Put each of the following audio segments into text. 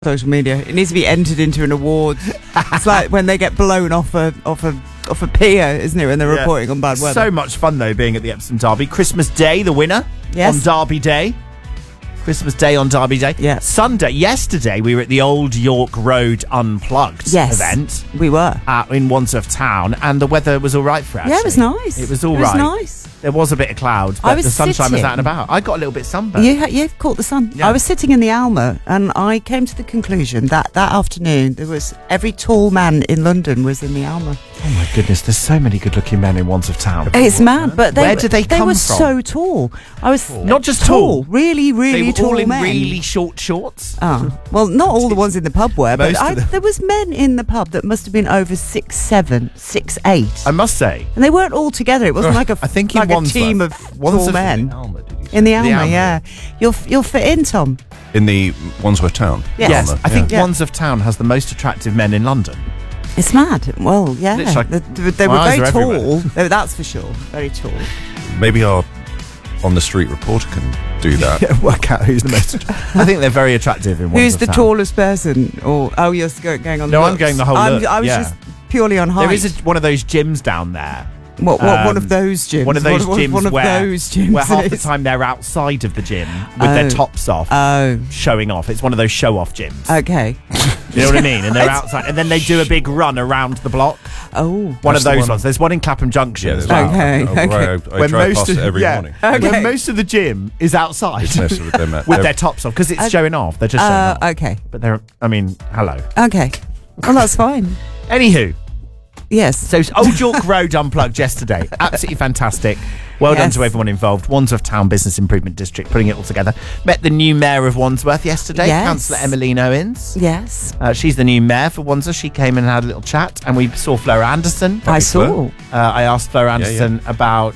social media. It needs to be entered into an award. It's like when they get blown off a pier, isn't it, when they're reporting on bad weather. So much fun, though, being at the Epsom Derby. Christmas Day, the winner on Derby Day. Christmas Day on Derby Day. Yeah. Sunday, yesterday, we were at the Old York Road Unplugged event. We were. In Wandsworth Town, and the weather was all right for it, actually. Yeah, it was nice. It was all right. It was nice. There was a bit of cloud, but the sunshine was out and about. I got a little bit sunburned. You've caught the sun. Yeah. I was sitting in the Alma, and I came to the conclusion that afternoon there was every tall man in London was in the Alma. Oh my goodness, there's so many good-looking men in Wandsworth Town. It's mad, but where did they come from? They were so tall. I was not just tall, really, really tall men. They were all in men. really short shorts. Oh, well, not all the ones in the pub were, but there was men in the pub that must have been over 6'7", 6'8". I must say, and they weren't all together. It wasn't like a team of tall men. In the Alma, yeah. You'll fit in, Tom. In the Wandsworth Town? Yes. I think Wandsworth Town has the most attractive men in London. It's mad. Well, yeah. They were very tall. That's for sure. Very tall. Maybe our on-the-street reporter can do that. Work out who's the most attractive. I think they're very attractive in Wandsworth Who's the Town. tallest person? Or you're going on the No, looks. I'm going the whole look. I was just purely on height. There is one of those gyms down there. What one of those gyms? One of those gyms where half the is. time they're outside of the gym with their tops off, showing off. It's one of those show-off gyms. Okay. You know what I mean? And they're outside, and then they do a big run around the block. Oh, one of those ones. There's one in Clapham Junction. Yeah, as well. Okay. I drive past it every morning. Okay. When most of the gym is outside with their tops off because it's showing off. They're just showing off. Okay. But hello. Okay. Well, that's fine. Anywho. Yes. So Old York Road Unplugged yesterday. Absolutely fantastic. Well done to everyone involved. Wandsworth Town Business Improvement District putting it all together. Met the new mayor of Wandsworth yesterday, Councillor Emmeline Owens. Yes. She's the new mayor for Wandsworth. She came and had a little chat, and we saw Flora Anderson. I saw. I asked Flora Anderson about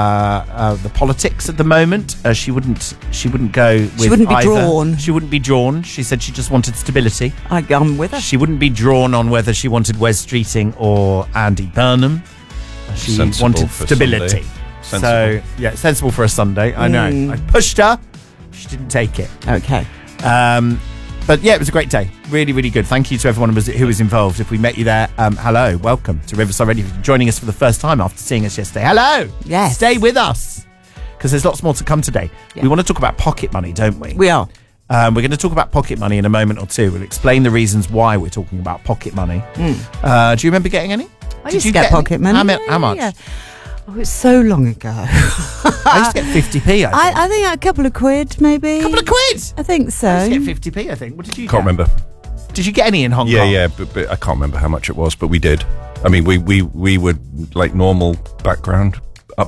the politics at the moment. She wouldn't go with She wouldn't be either. drawn. She wouldn't be drawn. She said she just wanted stability. I'm with her. She wouldn't be drawn on whether she wanted Wes Streeting or Andy Burnham. She wanted stability. So, sensible for a Sunday. I know. I pushed her. She didn't take it. Okay. But yeah, it was a great day. Really, really good. Thank you to everyone who was involved. If we met you there, hello. Welcome to Riverside Radio. Joining us for the first time after seeing us yesterday. Hello. Yes. Stay with us because there's lots more to come today. Yeah. We want to talk about pocket money, don't we? We are. We're going to talk about pocket money in a moment or two. We'll explain the reasons why we're talking about pocket money. Do you remember getting any? I used to get pocket money. How much? Yeah. Oh, it's so long ago. I used to get 50p, I think a couple of quid, maybe. A couple of quid? I think so. I used to get 50p, I think. What did you Can't remember. Did you get any in Hong Kong? Yeah, but I can't remember how much it was, but we did. I mean, we were like normal baupringing.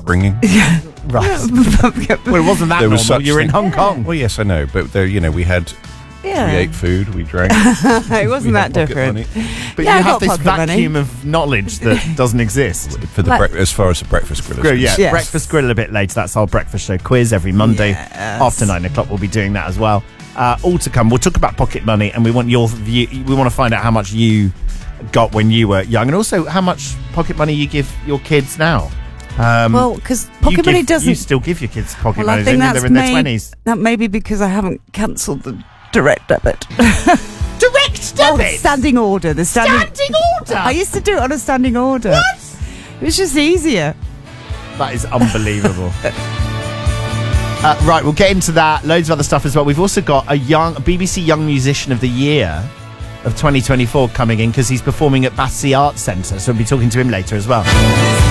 Right. Well, it wasn't that normal. You were in Hong Kong. Well, yes, I know, but there, we had... We ate food, we drank. It wasn't that different. But you have this vacuum of knowledge that doesn't exist. For the as far as the breakfast grill is yes. Breakfast grill a bit later. That's our breakfast show quiz every Monday after 9 o'clock. We'll be doing that as well. All to come. We'll talk about pocket money, and we want your view. We want to find out how much you got when you were young, and also how much pocket money you give your kids now. Well, because pocket money doesn't... You still give your kids pocket money, I think they're in their 20s. That may be because I haven't cancelled the direct debit. Direct debit? Standing order. The standing order? I used to do it on a standing order. What? It was just easier. That is unbelievable. Right, we'll get into that. Loads of other stuff as well. We've also got a BBC Young Musician of the Year of 2024 coming in because he's performing at Battersea Arts Centre. So we'll be talking to him later as well.